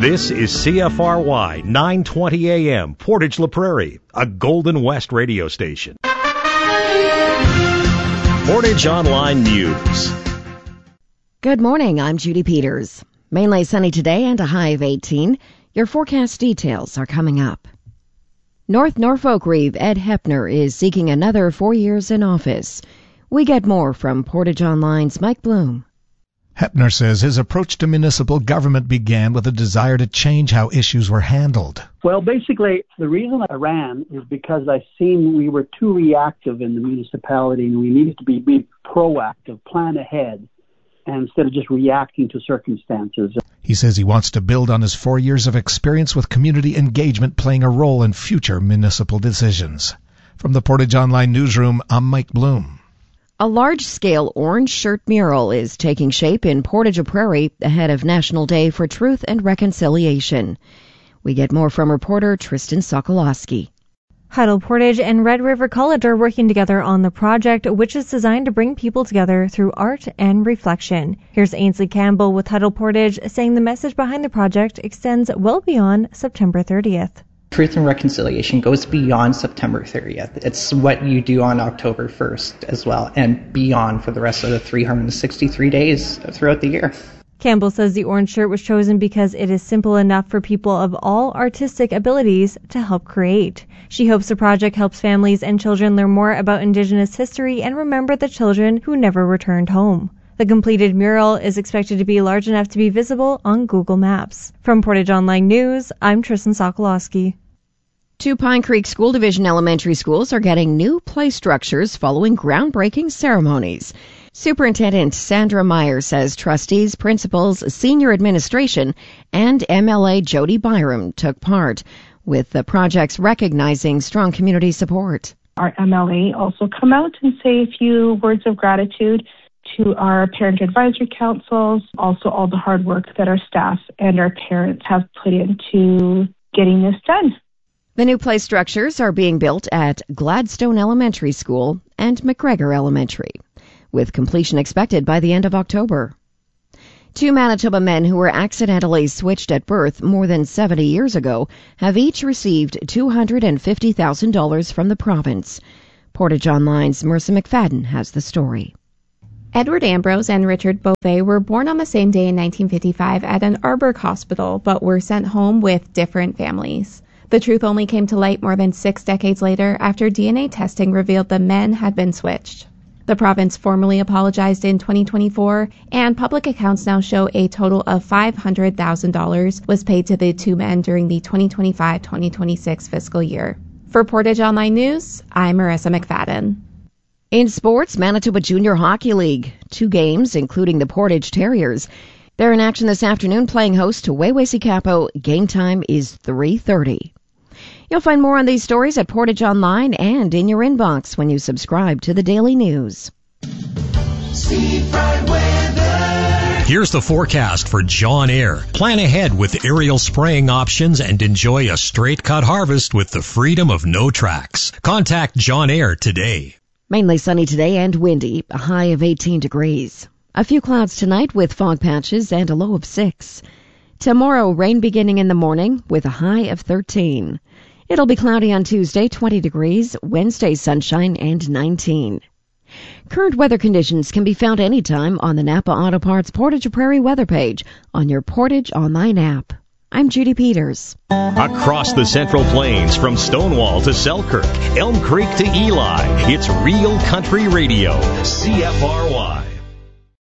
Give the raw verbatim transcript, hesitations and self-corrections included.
This is C F R Y nine twenty A M, Portage La Prairie, a Golden West radio station. Portage Online News. Good morning, I'm Judy Peters. Mainly sunny today and a high of eighteen. Your forecast details are coming up. North Norfolk Reeve Ed Heppner is seeking another four years in office. We get more from Portage Online's Mike Bloom. Heppner says his approach to municipal government began with a desire to change how issues were handled. Well, basically, the reason I ran is because I seen we were too reactive in the municipality and we needed to be, be proactive, plan ahead, and instead of just reacting to circumstances. He says he wants to build on his four years of experience with community engagement playing a role in future municipal decisions. From the Portage Online Newsroom, I'm Mike Bloom. A large-scale orange shirt mural is taking shape in Portage La Prairie ahead of National Day for Truth and Reconciliation. We get more from reporter Tristan Sokolowski. Huddle Portage and Red River College are working together on the project, which is designed to bring people together through art and reflection. Here's Ainsley Campbell with Huddle Portage saying the message behind the project extends well beyond September thirtieth. Truth and Reconciliation goes beyond September thirtieth. It's what you do on October first as well, and beyond for the rest of the three hundred sixty-three days throughout the year. Campbell says the orange shirt was chosen because it is simple enough for people of all artistic abilities to help create. She hopes the project helps families and children learn more about Indigenous history and remember the children who never returned home. The completed mural is expected to be large enough to be visible on Google Maps. From Portage Online News, I'm Tristan Sokolowski. Two Pine Creek School Division elementary schools are getting new play structures following groundbreaking ceremonies. Superintendent Sandra Meyer says trustees, principals, senior administration, and M L A Jody Byram took part, with the projects recognizing strong community support. Our M L A also come out and say a few words of gratitude to our parent advisory councils, also all the hard work that our staff and our parents have put into getting this done. The new play structures are being built at Gladstone Elementary School and McGregor Elementary, with completion expected by the end of October. Two Manitoba men who were accidentally switched at birth more than seventy years ago have each received two hundred fifty thousand dollars from the province. Portage Online's Marissa McFadden has the story. Edward Ambrose and Richard Beauvais were born on the same day in nineteen fifty-five at an Arborg hospital, but were sent home with different families. The truth only came to light more than six decades later after D N A testing revealed the men had been switched. The province formally apologized in twenty twenty-four, and public accounts now show a total of five hundred thousand dollars was paid to the two men during the twenty twenty-five twenty twenty-six fiscal year. For Portage Online News, I'm Marissa McFadden. In sports, Manitoba Junior Hockey League. Two games, including the Portage Terriers. They're in action this afternoon playing host to Waywacy Capo. Game time is three thirty. You'll find more on these stories at Portage Online and in your inbox when you subscribe to the Daily News. Here's the forecast for John Eyre. Plan ahead with aerial spraying options and enjoy a straight cut harvest with the freedom of no tracks. Contact John Eyre today. Mainly sunny today and windy, a high of eighteen degrees. A few clouds tonight with fog patches and a low of six. Tomorrow, rain beginning in the morning with a high of thirteen. It'll be cloudy on Tuesday, twenty degrees, Wednesday sunshine and nineteen. Current weather conditions can be found anytime on the Napa Auto Parts Portage Prairie weather page on your Portage Online app. I'm Judy Peters. Across the Central Plains, from Stonewall to Selkirk, Elm Creek to Eli, it's Real Country Radio, C F R Y.